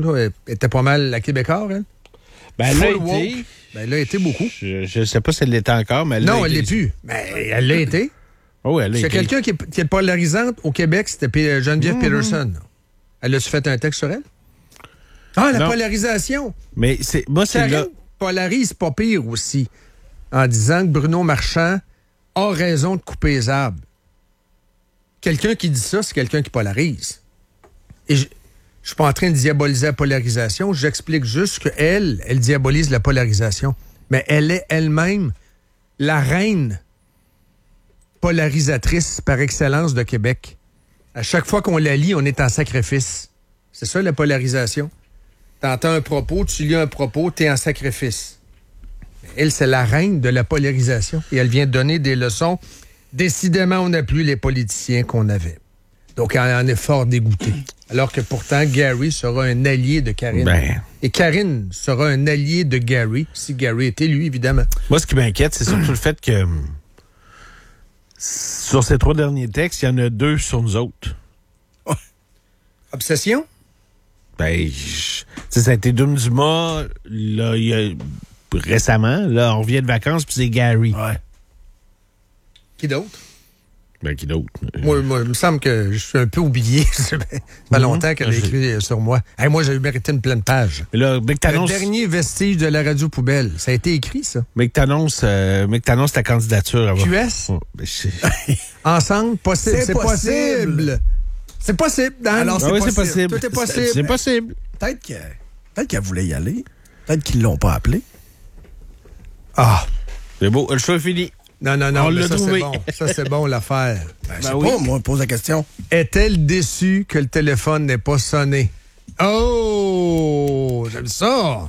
là. Elle était pas mal la Québécoise, elle. Ben, elle l'a Full woke. été. Ben, elle l'a été beaucoup. Je ne sais pas si elle l'était encore, mais elle l'a été. Non, elle l'est plus. Mais elle l'a été. Oh, elle l'a C'est été. quelqu'un qui est polarisante au Québec, c'était Geneviève Peterson. Elle a-tu fait un texte sur elle? Ah, la Non. polarisation. Mais moi, c'est là. Karine polarise pas pire aussi, en disant que Bruno Marchand a raison de couper les arbres. Quelqu'un qui dit ça, c'est quelqu'un qui polarise. Et je suis pas en train de diaboliser la polarisation, j'explique juste qu'elle diabolise la polarisation. Mais elle est elle-même la reine polarisatrice par excellence de Québec. À chaque fois qu'on la lit, on est en sacrifice. C'est ça, la polarisation. T'entends un propos, tu lis un propos, t'es en sacrifice. Elle, c'est la reine de la polarisation. Et elle vient donner des leçons. Décidément, on n'a plus les politiciens qu'on avait. Donc, elle en est fort dégoûtée. Alors que pourtant, Gary sera un allié de Karine. Ben. Et Karine sera un allié de Gary, si Gary est élu, évidemment. Moi, ce qui m'inquiète, c'est surtout le fait que sur ces 3 derniers textes, il y en a 2 sur nous autres. Obsession? Ben, ça a été Doom Dumas, là, il y a récemment, là, on revient de vacances, puis c'est Gary. Ouais. Qui d'autre? Ben, qui d'autre? Moi, il me semble que je suis un peu oublié. Ça fait pas longtemps qu'elle a écrit sur moi. Hey, moi, j'ai mérité une pleine page. Mais là, mais que Le t'annonces, dernier vestige de la radio poubelle. Ça a été écrit, ça. mais que t'annonces ta candidature. À QS? Ouais, ben, Ensemble? Possible. C'est C'est possible. C'est possible, Dan. Alors, Ah oui, c'est possible. Tout est possible. C'est possible. Peut-être qu'elle voulait y aller. Peut-être qu'ils l'ont pas appelé. Ah. C'est beau, le choix est fini. Non, On mais l'a ça, trouvé. c'est bon. Ça, c'est bon, l'affaire. Je sais pas, moi, pose la question. Est-elle déçue que le téléphone n'ait pas sonné? Oh! J'aime ça!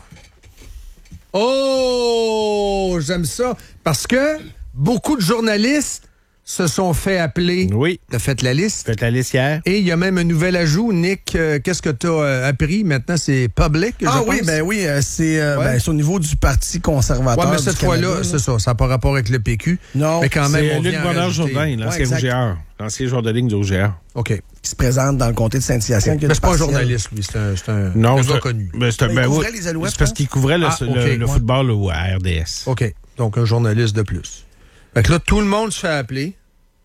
Oh! J'aime ça. Parce que beaucoup de journalistes se sont fait appeler. Oui. T'as fait la liste. Faites la liste hier. Et il y a même un nouvel ajout. Nick, qu'est-ce que tu as appris? Maintenant, c'est public, je pense. C'est au niveau du Parti conservateur. Ouais, mais cette du fois-là, Canada, c'est ça. Ça n'a pas rapport avec le PQ. Non, mais quand même, C'est on Luc vient en Bonheur-Jourdain, rajouter. l'ancien exact. OGR. L'ancien joueur de ligne du OGR. OK. qui se présente dans le comté de Saint-Hyacinthe. Mais c'est pas un journaliste, lui. C'est un Non, gars connu. Ben, c'est un, Il ben, couvrait oui. les Alouettes, C'est parce qu'il couvrait le ouais. football là, à RDS. OK. Donc, un journaliste de plus. Fait que là, tout le monde se fait appeler.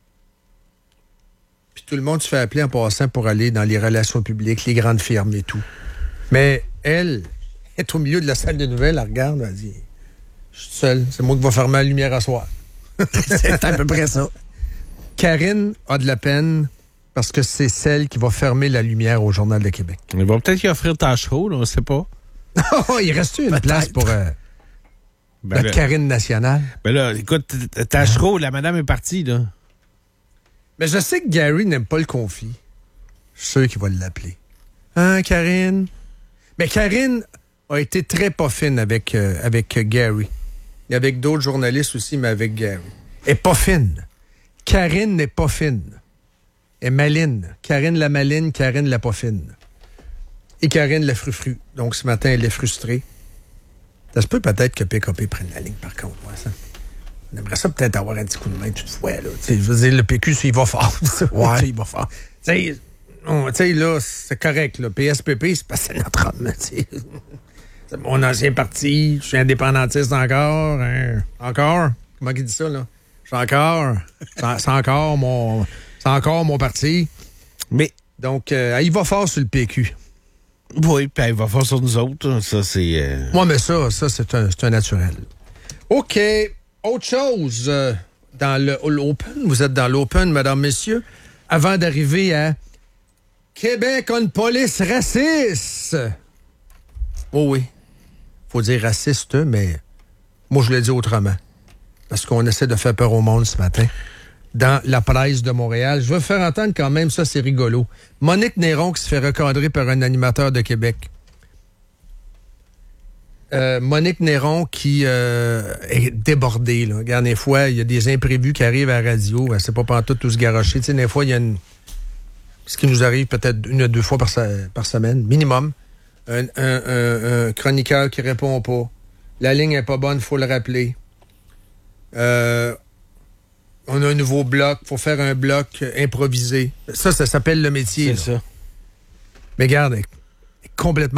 Puis tout le monde se fait appeler en passant pour aller dans les relations publiques, les grandes firmes et tout. Mais elle est au milieu de la salle de nouvelles, elle regarde, elle dit « Je suis seule, c'est moi qui vais fermer la lumière à soir. » C'est à peu près ça. Karine a de la peine parce que c'est celle qui va fermer la lumière au Journal de Québec. Il va peut-être y offrir Tachereau, là, on ne sait pas. Il reste une place pour la Karine nationale? Ben là, écoute, Tachereau, la madame est partie, là. Mais je sais que Gary n'aime pas le conflit. Je suis sûr qu'il va l'appeler. Hein, Karine? Mais Karine a été très pas fine avec Gary. Et avec d'autres journalistes aussi, mais avec Gary. Elle est pas fine. Karine n'est pas fine. Elle est maline. Karine la maline, Karine la pas fine. Et Karine la frufru. Donc ce matin, elle est frustrée. Ça se peut peut-être que PKP prenne la ligne, par contre. Ouais, ça. On aimerait ça peut-être avoir un petit coup de main toutefois. Là. Je veux dire, le PQ, il va fort. Ouais. Il va fort. Tu sais, là, c'est correct. Là. PSPP, c'est parce que c'est notre homme. C'est mon ancien parti. Je suis indépendantiste encore. Hein. Encore? Comment il dit ça, là? C'est encore mon parti. Mais. Donc, il va fort sur le PQ. Oui, puis il va fort sur nous autres. Ça, c'est. Moi, mais ça c'est un naturel. OK. Autre chose, dans l'Open, vous êtes dans l'Open, mesdames, messieurs, avant d'arriver à Québec a une police raciste. Oh oui, faut dire raciste, mais moi, je le dis autrement. Parce qu'on essaie de faire peur au monde ce matin. Dans la presse de Montréal. Je veux faire entendre quand même, ça, c'est rigolo. Monique Néron qui se fait recadrer par un animateur de Québec. Monique Néron qui est débordée. Là. Regarde, des fois, il y a des imprévus qui arrivent à la radio. C'est pas pantoute tout se garocher. Tu sais, des fois, il y a ce qui nous arrive peut-être 1 ou 2 fois par semaine, minimum. Un chroniqueur qui répond pas. La ligne est pas bonne, il faut le rappeler. On a un nouveau bloc. Il faut faire un bloc improvisé. Ça s'appelle le métier. C'est là. ça. Mais regarde, complètement